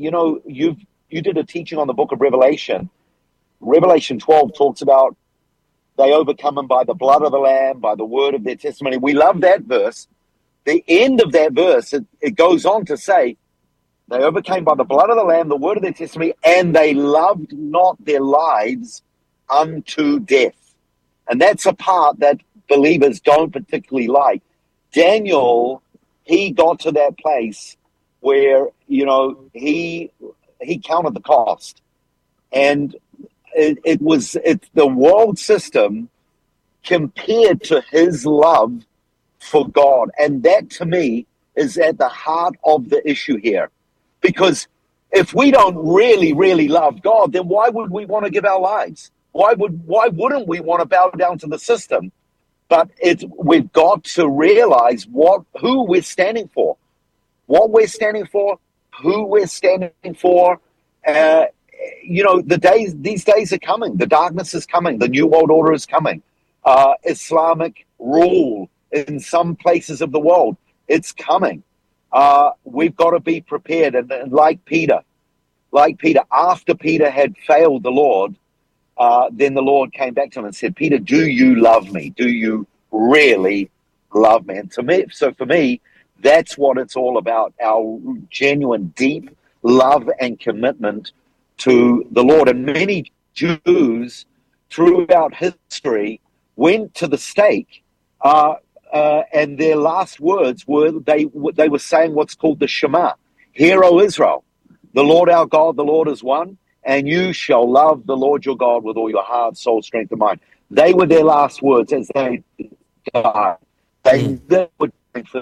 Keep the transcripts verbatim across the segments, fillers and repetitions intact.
you know, you've you did a teaching on the book of Revelation. Revelation twelve talks about they overcome them by the blood of the Lamb, by the word of their testimony. We love that verse. The end of that verse, it, it goes on to say, they overcame by the blood of the Lamb, the word of their testimony, and they loved not their lives unto death. And that's a part that believers don't particularly like. Daniel, he got to that place where, you know, he he counted the cost. And it, it was it's the world system compared to his love for God. And that, to me, is at the heart of the issue here. Because if we don't really, really love God, then why would we want to give our lives? Why would why wouldn't we want to bow down to the system? But it's we've got to realize what who we're standing for, what we're standing for, who we're standing for. Uh, you know, the days these days are coming. The darkness is coming. The new world order is coming. Uh, Islamic rule in some places of the world, it's coming. Uh, we've got to be prepared. And, and like Peter, like Peter, after Peter had failed the Lord, uh, then the Lord came back to him and said, Peter, do you love me? Do you really love me? And to me, so for me, that's what it's all about, our genuine, deep love and commitment to the Lord. And many Jews throughout history went to the stake, uh, Uh, and their last words were they they were saying what's called the Shema. Hear, O Israel, the Lord our God, the Lord is one, and you shall love the Lord your God with all your heart, soul, strength, and mind. They were their last words as they died. They mm. would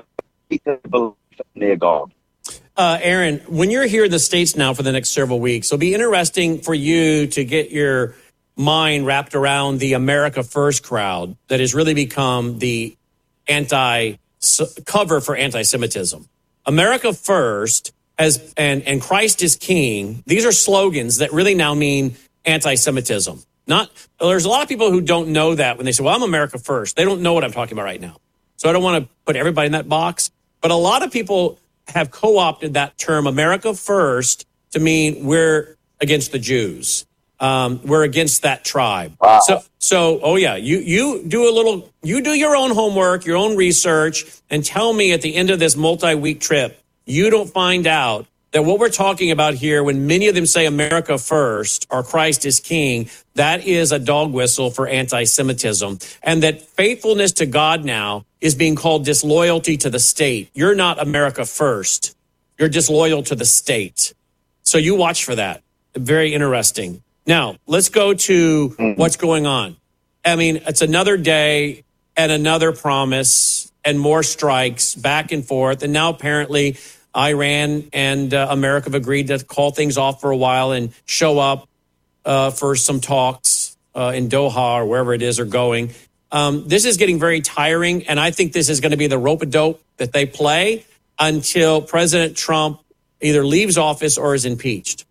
believe in their God. Uh, Aaron, when you're here in the States now for the next several weeks, it'll be interesting for you to get your mind wrapped around the America First crowd that has really become the anti cover for anti-Semitism. America First has and and Christ is King. These are slogans that really now mean anti-Semitism. Not there's a lot of people who don't know that when they say, "Well, I'm America First." They don't know what I'm talking about right now. So I don't want to put everybody in that box. But a lot of people have co-opted that term America First to mean we're against the Jews. Um, we're against that tribe. Wow. So, so, oh yeah, you, you do a little, you do your own homework, your own research, and tell me at the end of this multi-week trip, you don't find out that what we're talking about here, when many of them say America First or Christ is King, that is a dog whistle for anti-Semitism. And that faithfulness to God now is being called disloyalty to the state. You're not America First. You're disloyal to the state. So you watch for that. Very interesting. Now, let's go to what's going on. I mean, it's another day and another promise and more strikes back and forth. And now apparently Iran and uh, America have agreed to call things off for a while and show up uh, for some talks uh, in Doha or wherever it is are going. Um, this is getting very tiring. And I think this is going to be the rope-a-dope that they play until President Trump either leaves office or is impeached.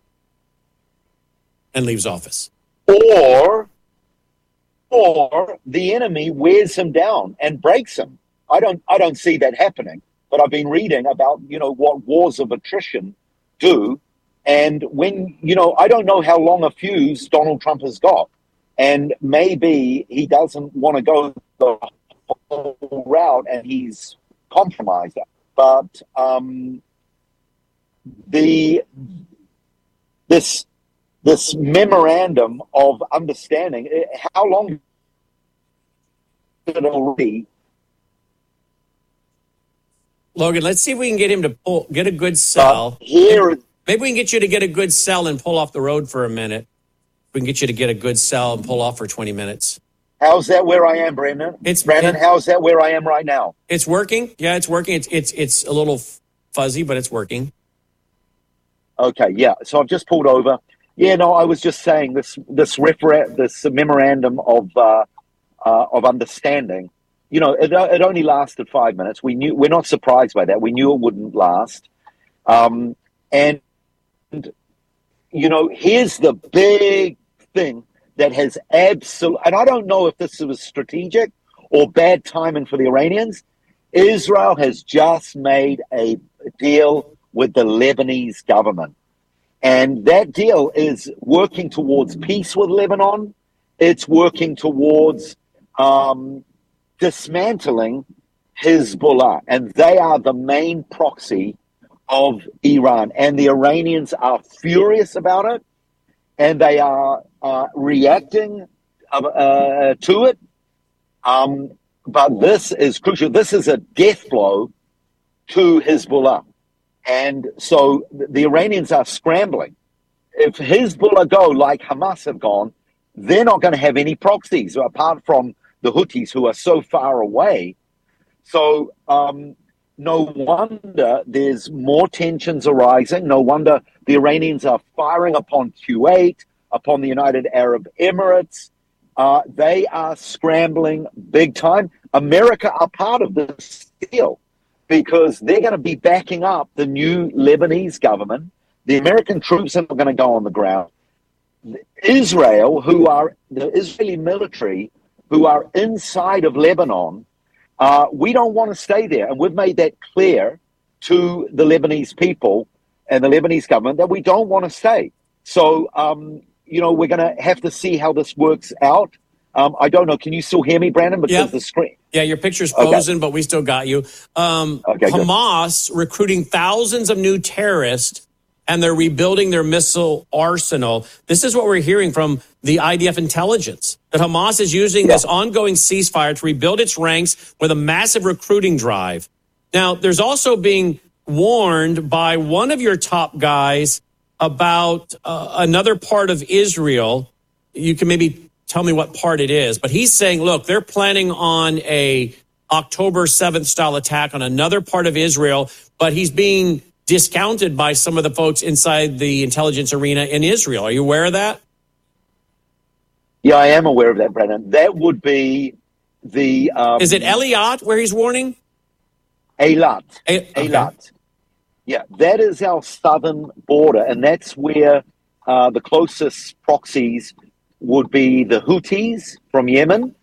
And leaves office. Or, or the enemy wears him down and breaks him. I don't, I don't see that happening. But I've been reading about, you know, what wars of attrition do, and when, you know, I don't know how long a fuse Donald Trump has got, and maybe he doesn't want to go the whole route, and he's compromised. But um, the this. This memorandum of understanding, how long did it already? Logan, let's see if we can get him to pull, get a good sell. Uh, here, Maybe we can get you to get a good sell and pull off the road for a minute. We can get you to get a good sell and pull off for twenty minutes. How's that where I am, Brandon? It's Brandon, it, how's that where I am right now? It's working. Yeah, it's working. It's it's it's a little fuzzy, but it's working. Okay, yeah. So I've just pulled over. Yeah, no, I was just saying this this refera- this memorandum of uh, uh, of understanding. You know, it, it only lasted five minutes. We knew we're not surprised by that. We knew it wouldn't last. Um, and you know, here's the big thing that has absolute. And I don't know if this was strategic or bad timing for the Iranians. Israel has just made a deal with the Lebanese government. And that deal is working towards peace with Lebanon. It's working towards um, dismantling Hezbollah. And they are the main proxy of Iran. And the Iranians are furious about it. And they are uh, reacting uh, uh, to it. Um, but this is crucial. This is a death blow to Hezbollah. And so the Iranians are scrambling. If Hezbollah go like Hamas have gone, they're not going to have any proxies apart from the Houthis who are so far away. So um, no wonder there's more tensions arising. No wonder the Iranians are firing upon Kuwait, upon the United Arab Emirates. Uh, they are scrambling big time. America are part of this deal, because they're going to be backing up the new Lebanese government. The American troops are not going to go on the ground. Israel, who are the Israeli military, who are inside of Lebanon, uh, we don't want to stay there. And we've made that clear to the Lebanese people and the Lebanese government that we don't want to stay. So, um, you know, we're going to have to see how this works out. Um, I don't know. Can you still hear me, Brandon? Because yep. the screen. Yeah, your picture's frozen, okay. but we still got you. Um, okay, Hamas good. recruiting thousands of new terrorists, and they're rebuilding their missile arsenal. This is what we're hearing from the I D F intelligence, that Hamas is using yeah. this ongoing ceasefire to rebuild its ranks with a massive recruiting drive. Now, there's also being warned by one of your top guys about uh, another part of Israel. You can maybe tell me what part it is, but he's saying, look, they're planning on a October seventh style attack on another part of Israel, but he's being discounted by some of the folks inside the intelligence arena in Israel. Are you aware of that? Yeah, I am aware of that, Brandon. That would be the... Um, is it Eilat where he's warning? Eilat. A- okay. Eilat. Yeah, that is our southern border, and that's where uh, the closest proxies would be the Houthis from Yemen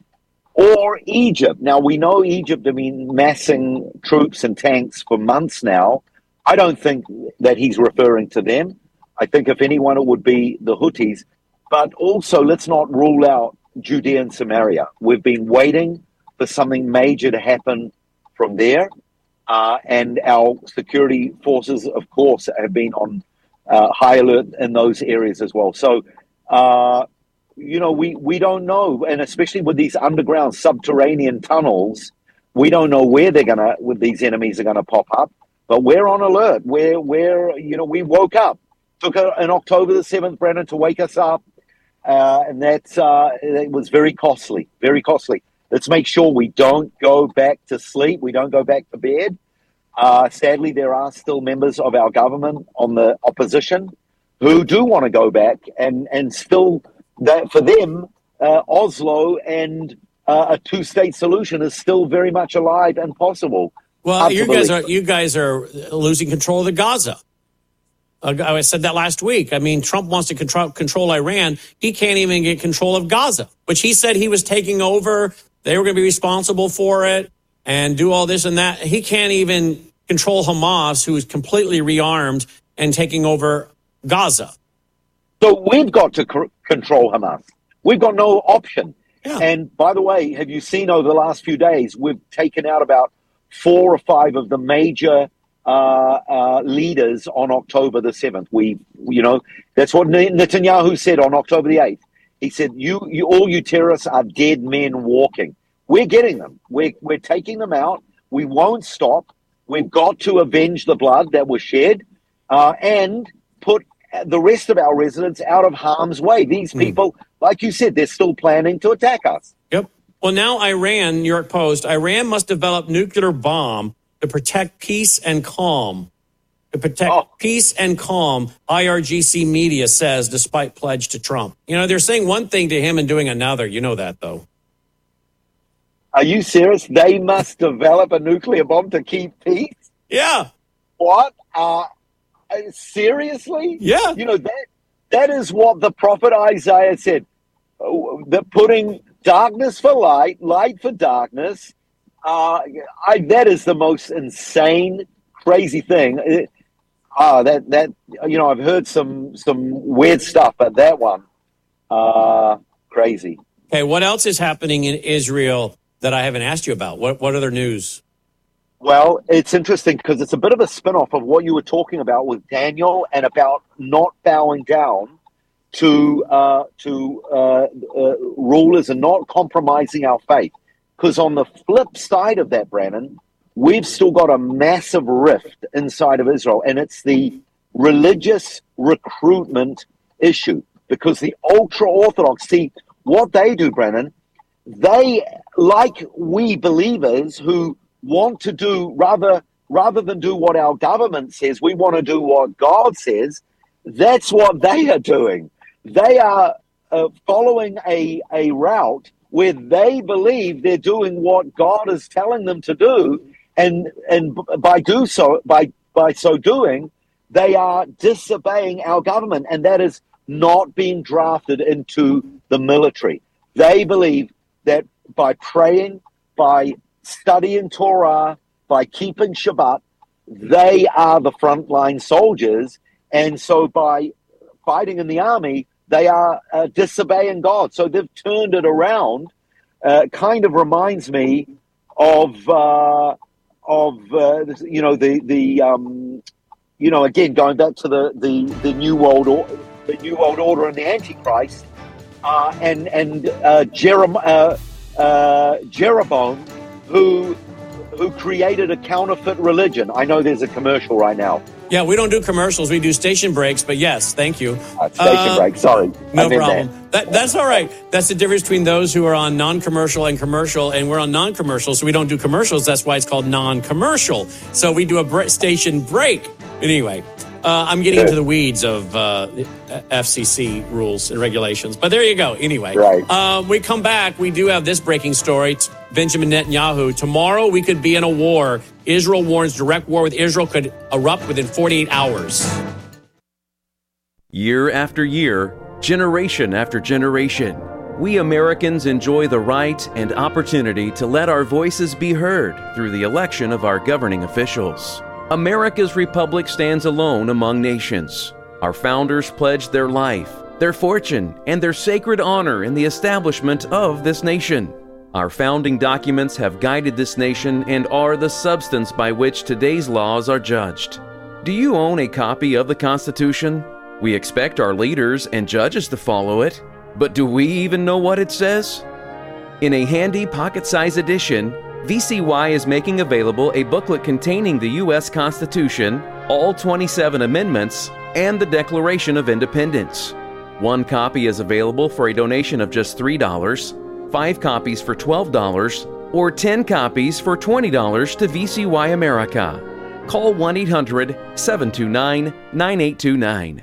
or Egypt. Now, we know Egypt have been massing troops and tanks for months now. I don't think that he's referring to them. I think if anyone, it would be the Houthis. But also, let's not rule out Judea and Samaria. We've been waiting for something major to happen from there. Uh, and our security forces, of course, have been on uh, high alert in those areas as well. So, uh, you know, we, we don't know. And especially with these underground subterranean tunnels, we don't know where they're going to, with these enemies are going to pop up. But we're on alert. We're, we're, you know, we woke up. Took a, an October the seventh, Brandon, to wake us up. Uh, and that's, uh, it was very costly, very costly. Let's make sure we don't go back to sleep. We don't go back to bed. Uh, sadly, there are still members of our government on the opposition who do want to go back, and, and still, that for them, uh, Oslo and uh, a two-state solution is still very much alive and possible. Well, you guys are you guys are losing control of the Gaza. Uh, I said that last week. I mean, Trump wants to control, control Iran. He can't even get control of Gaza, which he said he was taking over. They were going to be responsible for it and do all this and that. He can't even control Hamas, who is completely rearmed and taking over Gaza. So we've got to c- control Hamas. We've got no option. Yeah. And by the way, have you seen over the last few days, we've taken out about four or five of the major uh, uh, leaders on October the seventh. We, you know, that's what Netanyahu said on October the eighth. He said, you, you, all you terrorists are dead men walking. We're getting them. We're, we're taking them out. We won't stop. We've got to avenge the blood that was shed uh, and put the rest of our residents out of harm's way. These people, mm. like you said, they're still planning to attack us. Yep. Well, now Iran, New York Post, Iran must develop nuclear bomb to protect peace and calm. To protect oh. peace and calm, I R G C media says, despite pledge to Trump. You know, they're saying one thing to him and doing another. You know that, though. Are you serious? They must develop a nuclear bomb to keep peace? Yeah. What? Uh, seriously? Yeah. You know, that that is what the prophet Isaiah said. Uh, that putting darkness for light, light for darkness. Uh, I, that is the most insane, crazy thing. It, Ah, that that you know, I've heard some some weird stuff, but that one, uh, crazy. Okay, what else is happening in Israel that I haven't asked you about? What what other news? Well, it's interesting because it's a bit of a spin-off of what you were talking about with Daniel and about not bowing down to uh, to uh, uh, rulers and not compromising our faith. Because on the flip side of that, Brandon, we've still got a massive rift inside of Israel, and it's the religious recruitment issue. Because the ultra-Orthodox, see, what they do, Brandon, they, like we believers who want to do, rather rather than do what our government says, we want to do what God says, that's what they are doing. They are uh, following a, a route where they believe they're doing what God is telling them to do, and and by do so by by so doing, they are disobeying our government, and that is not being drafted into the military. They believe that by praying, by studying Torah, by keeping Shabbat, they are the frontline soldiers, and so by fighting in the army, they are uh, disobeying God. So they've turned it around. Uh, kind of reminds me of uh, of uh, you know the the um, you know again going back to the the, the new world or, the new world order and the Antichrist uh, and and uh, Jerem- uh, uh, Jeroboam who who created a counterfeit religion. I know there's a commercial right now. Yeah, we don't do commercials. We do station breaks, but yes, thank you. Uh, station uh, break, sorry. No problem. That, that's all right. That's the difference between those who are on non-commercial and commercial, and we're on non-commercial, so we don't do commercials. That's why it's called non-commercial. So we do a bre- station break. Anyway, uh, I'm getting Good. into the weeds of uh, F C C rules and regulations, but there you go. Anyway, right. uh, we come back. We do have this breaking story. Benjamin Netanyahu. Tomorrow we could be in a war. Israel warns direct war with Israel could erupt within forty-eight hours. Year after year, generation after generation, we Americans enjoy the right and opportunity to let our voices be heard through the election of our governing officials. America's republic stands alone among nations. Our founders pledged their life, their fortune, and their sacred honor in the establishment of this nation. Our founding documents have guided this nation and are the substance by which today's laws are judged. Do you own a copy of the Constitution? We expect our leaders and judges to follow it, but do we even know what it says? In a handy pocket-sized edition, V C Y is making available a booklet containing the U S Constitution, all twenty-seven amendments, and the Declaration of Independence. One copy is available for a donation of just three dollars, five copies for twelve dollars, or ten copies for twenty dollars to V C Y America. Call one eight hundred, seven two nine, nine eight two nine.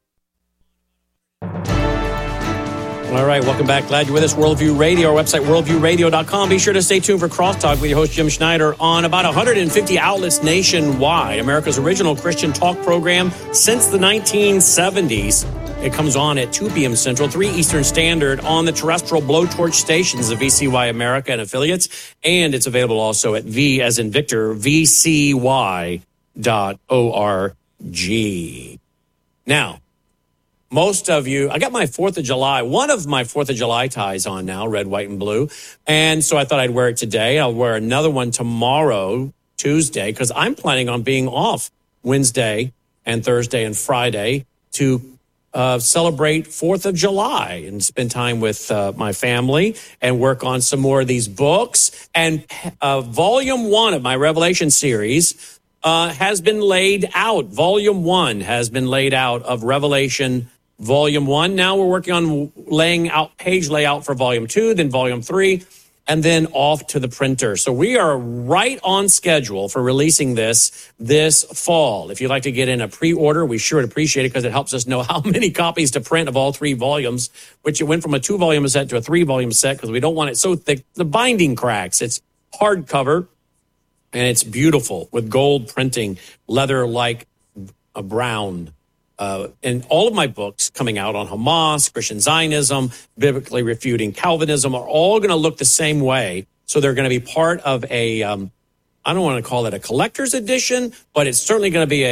All right, welcome back. Glad you're with us. Worldview Radio, our website, worldview radio dot com. Be sure to stay tuned for Crosstalk with your host, Jim Schneider, on about one hundred fifty outlets nationwide. America's original Christian talk program since the nineteen seventies. It comes on at two p.m. Central, three Eastern Standard on the terrestrial blowtorch stations of V C Y America and affiliates. And it's available also at V as in Victor, V C Y dot org. Now, most of you, I got my fourth of July, one of my fourth of July ties on now, red, white, and blue. And so I thought I'd wear it today. I'll wear another one tomorrow, Tuesday, because I'm planning on being off Wednesday and Thursday and Friday to uh, celebrate fourth of July and spend time with uh, my family and work on some more of these books. And uh, volume one of my Revelation series uh, has been laid out. Volume one has been laid out of Revelation Volume one. Now we're working on laying out page layout for volume two, then volume three, and then off to the printer. So we are right on schedule for releasing this this fall. If you'd like to get in a pre-order, we sure would appreciate it because it helps us know how many copies to print of all three volumes, which it went from a two-volume set to a three-volume set because we don't want it so thick. The binding cracks. It's hardcover, and it's beautiful with gold printing, leather like a brown. Uh, and all of my books coming out on Hamas, Christian Zionism, biblically refuting Calvinism are all going to look the same way. So they're going to be part of a, um, I don't want to call it a collector's edition, but it's certainly going to be a,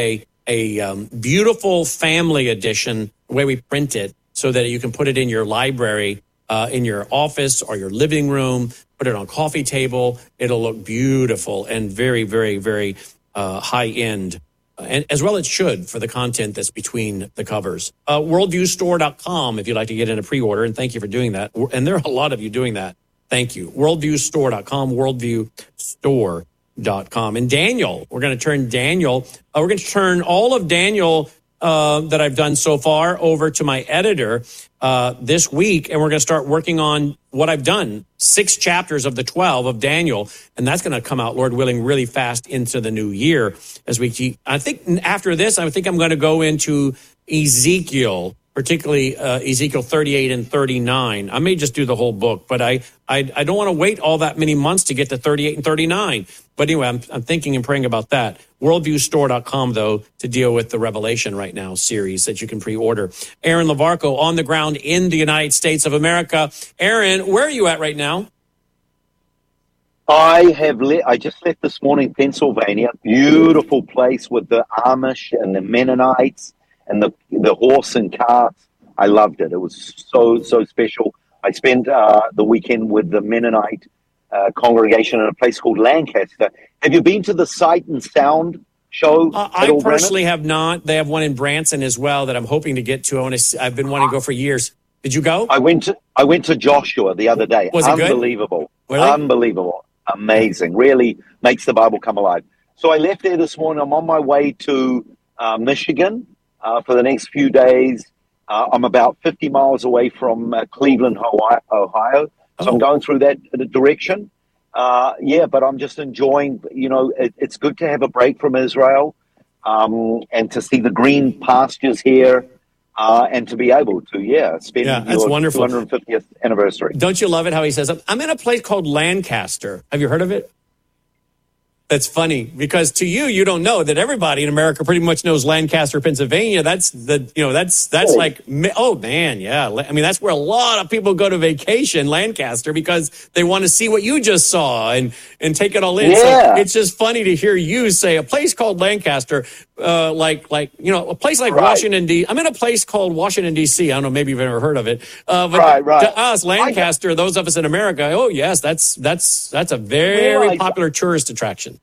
a um, beautiful family edition, the way we print it, so that you can put it in your library, uh, in your office or your living room, put it on a coffee table. It'll look beautiful and very, very, very uh, high end. And as well it should for the content that's between the covers. Uh, worldview store dot com if you'd like to get in a pre-order, and thank you for doing that. And there are a lot of you doing that. Thank you. worldview store dot com, worldview store dot com. And Daniel, we're going to turn Daniel, uh, we're going to turn all of Daniel uh, that I've done so far over to my editor uh, this week, and we're going to start working on what I've done, six chapters of the twelve of Daniel, and that's going to come out, Lord willing, really fast into the new year. As we keep, I think after this, I think I'm going to go into Ezekiel, particularly uh, Ezekiel thirty-eight and thirty-nine. I may just do the whole book, but I I, I don't want to wait all that many months to get to thirty-eight and thirty-nine. But anyway, I'm, I'm thinking and praying about that. worldview store dot com, though, to deal with the Revelation Right Now series that you can pre-order. Aaron Lavarco on the ground in the United States of America. Aaron, where are you at right now? I have le- I just left this morning, Pennsylvania. Beautiful place with the Amish and the Mennonites and the the horse and carts. I loved it. It was so, so special. I spent uh, the weekend with the Mennonite uh, congregation in a place called Lancaster. Have you been to the Sight and Sound show? Uh, I all, personally Brennan? have not. They have one in Branson as well that I'm hoping to get to. I want to, I've been wanting to go for years. Did you go? I went to I went to Joshua the other day. Was it good? Unbelievable. Really? Unbelievable. Amazing. Really makes the Bible come alive. So I left there this morning. I'm on my way to uh, Michigan uh, for the next few days. Uh, I'm about fifty miles away from uh, Cleveland, Ohio. So Oh. I'm going through that direction. Uh, yeah, but I'm just enjoying, you know, it, it's good to have a break from Israel um, and to see the green pastures here uh, and to be able to, yeah, spend Yeah, that's your wonderful. two hundred fiftieth anniversary. Don't you love it how he says, I'm in a place called Lancaster. Have you heard of it? That's funny because to you, you don't know that everybody in America pretty much knows Lancaster, Pennsylvania. That's the, you know, that's, that's Oh. like, oh man, yeah. I mean, that's where a lot of people go to vacation, Lancaster, because they want to see what you just saw and, and take it all in. Yeah. So it's just funny to hear you say a place called Lancaster, uh, like, like, you know, a place like Right. Washington, D. I'm in a place called Washington, D C. I don't know, maybe you've ever heard of it. Uh, but Right, right. to us, Lancaster, those of us in America, oh yes, that's, that's, that's a very Realize- popular tourist attraction.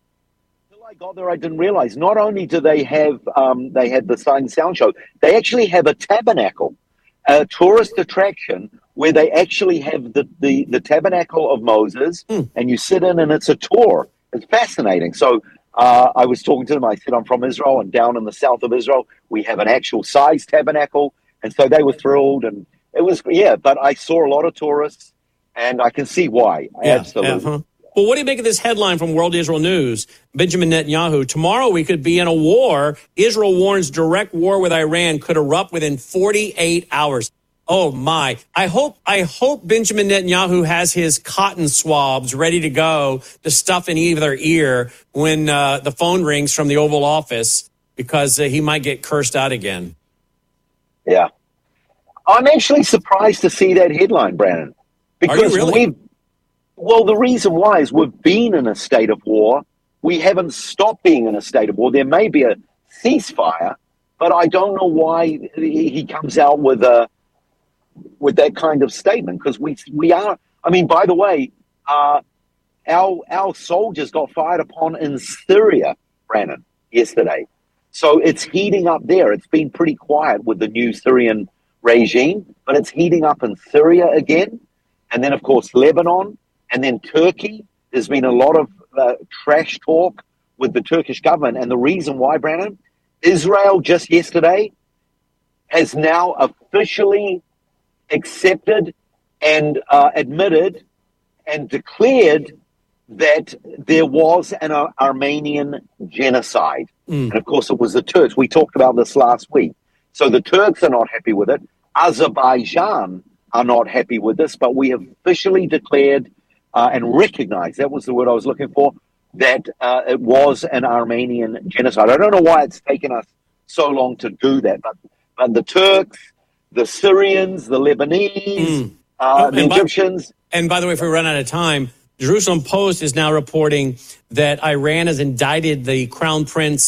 I got there, I didn't realize. Not only do they have, um, they had the Sight and Sound show, they actually have a tabernacle, a tourist attraction where they actually have the, the, the tabernacle of Moses, Mm. and you sit in and it's a tour. It's fascinating. So uh, I was talking to them. I said, I'm from Israel, and down in the south of Israel, we have an actual size tabernacle. And so they were thrilled. And it was, yeah, but I saw a lot of tourists, and I can see why. Yeah, Absolutely. uh-huh. Well, what do you make of this headline from World Israel News? Benjamin Netanyahu, tomorrow we could be in a war. Israel warns direct war with Iran could erupt within forty-eight hours. Oh my. I hope I hope Benjamin Netanyahu has his cotton swabs ready to go to stuff in either ear when uh, the phone rings from the Oval Office, because uh, he might get cursed out again. Yeah. I'm actually surprised to see that headline, Brandon. Because really? we've, well, the reason why is we've been in a state of war. We haven't stopped being in a state of war. There may be a ceasefire, but I don't know why he comes out with a with that kind of statement, because we we are. I mean, by the way, uh, our our soldiers got fired upon in Syria, Brandon, yesterday. So it's heating up there. It's been pretty quiet with the new Syrian regime, but it's heating up in Syria again. And then, of course, Lebanon, and then Turkey. There's been a lot of uh, trash talk with the Turkish government. And the reason why, Brandon, Israel just yesterday has now officially accepted and uh, admitted and declared that there was an uh, Armenian genocide. Mm. And of course, it was the Turks. We talked about this last week. So the Turks are not happy with it. Azerbaijan are not happy with this, but we have officially declared uh, and recognized, that was the word I was looking for, that uh, it was an Armenian genocide. I don't know why it's taken us so long to do that, but, but the Turks, the Syrians, the Lebanese, mm. uh, oh, the Egyptians. By, and by the way, if we run out of time, Jerusalem Post is now reporting that Iran has indicted the Crown Prince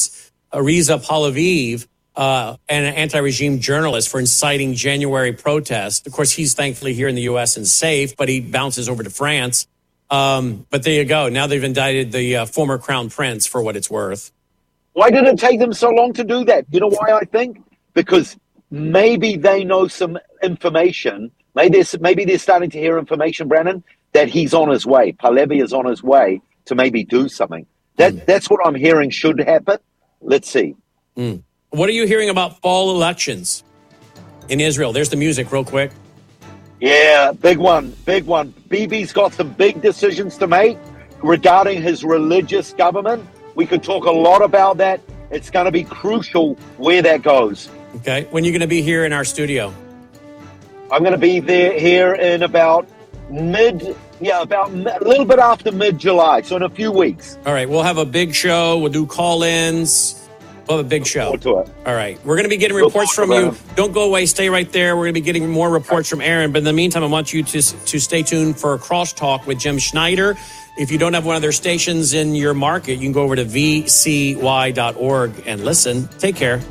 Reza Pahlavi, uh, an anti-regime journalist, for inciting January protests. Of course, he's thankfully here in the U S and safe, but he bounces over to France. Um, but there you go. Now they've indicted the uh, former crown prince for what it's worth. Why did it take them so long to do that? You know why I think? Because maybe they know some information. Maybe they're, maybe they're starting to hear information, Brandon, that he's on his way. Pahlavi is on his way to maybe do something. That mm. That's what I'm hearing should happen. Let's see. Mm. What are you hearing about fall elections in Israel? There's the music real quick. Yeah, big one, big one. Bibi's got some big decisions to make regarding his religious government. We could talk a lot about that. It's going to be crucial where that goes. Okay. When are you going to be here in our studio? I'm going to be there here in about mid, yeah, about a little bit after mid-July, so in a few weeks. All right. We'll have a big show. We'll do call-ins. We'll have a big show. Look forward to it. All right. We're going to be getting reports from you. Don't go away. Stay right there. We're going to be getting more reports from Aaron. But in the meantime, I want you to, to stay tuned for Crosstalk with Jim Schneider. If you don't have one of their stations in your market, you can go over to v c y dot org and listen. Take care.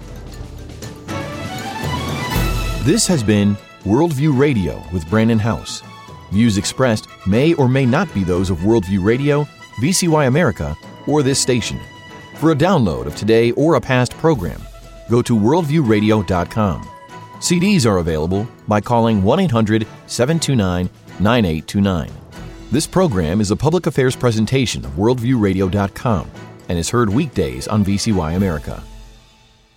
This has been Worldview Radio with Brandon House. Views expressed may or may not be those of Worldview Radio, V C Y America, or this station. For a download of today or a past program, go to worldview radio dot com. C Ds are available by calling one eight hundred seven two nine nine eight two nine. This program is a public affairs presentation of worldview radio dot com and is heard weekdays on V C Y America.